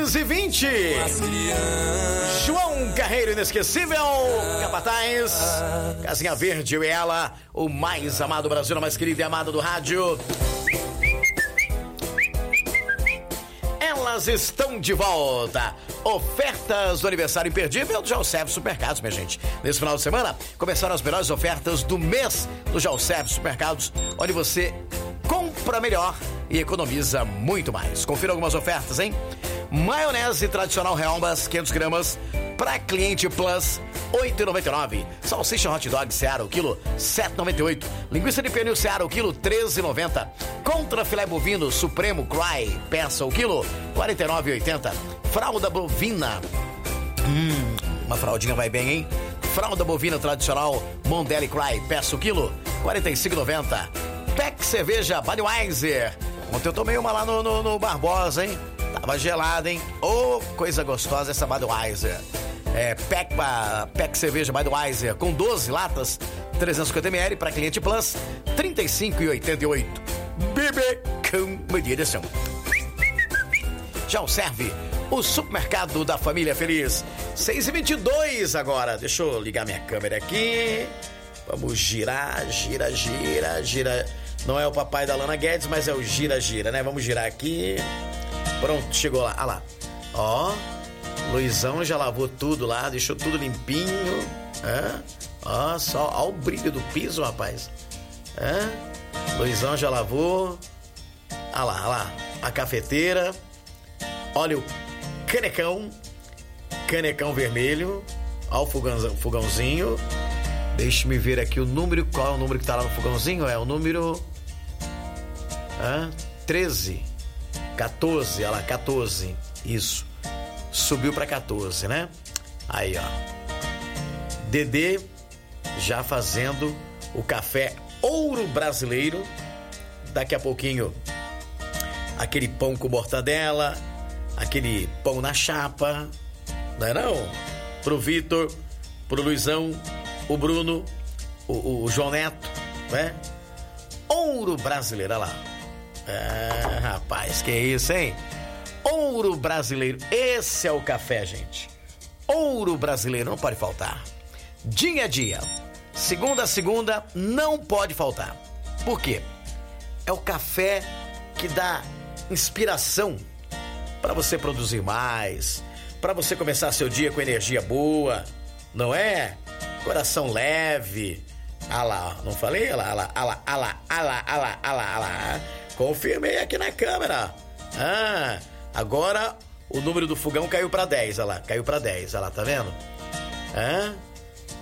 6h20. João Carreiro, inesquecível. Capataz. Casinha Verde, eu e ela. O mais amado do Brasil, a mais querida e amada do rádio. Elas estão de volta. Ofertas do aniversário imperdível do Jalserve Supermercados, minha gente. Nesse final de semana, começaram as melhores ofertas do mês do Jalserve Supermercados, onde você compra melhor e economiza muito mais. Confira algumas ofertas, hein? Maionese tradicional Helmbas, 500 gramas, para cliente Plus, R$ 8,99. Salsicha hot dog Seara, o quilo, R$ 7,98. Linguiça de pernil Seara, o quilo, R$ 13,90. Contra filé bovino Supremo Cry, peça, o quilo, R$ 49,80. Fralda bovina. Uma fraldinha vai bem, hein? Fralda bovina tradicional Mondelli Cry, peça, o quilo, R$ 45,90. Pack cerveja Budweiser. Ontem eu tomei uma lá no Barbosa, hein? Tava gelada, hein? Ô, coisa gostosa essa Budweiser. Pack cerveja Budweiser com 12 latas, 350ml para cliente Plus, R$ 35,88. Bebê com moderação. Jalserve, o supermercado da família feliz. 6h22 agora. Deixa eu ligar minha câmera aqui. Vamos girar. Não é o papai da Lana Guedes, mas é o gira, né? Vamos girar aqui. Pronto, chegou lá. Olha lá. Ó, Luizão já lavou tudo lá, deixou tudo limpinho. Ó, só, ó o brilho do piso, rapaz. Luizão já lavou. Olha lá. A cafeteira. Olha o canecão vermelho. Ó o fogãozinho. Deixa-me ver aqui o número. Qual é o número que tá lá no fogãozinho? É o número 13. 14, olha lá, 14. Isso. Subiu pra 14, né? Aí, ó. Dedê já fazendo o café Ouro Brasileiro. Daqui a pouquinho, aquele pão com mortadela, aquele pão na chapa. Não é não? Pro Vitor, pro Luizão, o Bruno, o João Neto, né? Ouro Brasileiro, olha lá. Rapaz, que isso, hein? Ouro Brasileiro, esse é o café, gente. Ouro Brasileiro, não pode faltar. Dia a dia, segunda a segunda, não pode faltar. Por quê? É o café que dá inspiração para você produzir mais, para você começar seu dia com energia boa, não é? Coração leve. Ah lá, não falei? Ah lá. Confirmei aqui na câmera. Agora o número do fogão caiu pra 10, olha lá. Caiu pra 10, olha lá, tá vendo?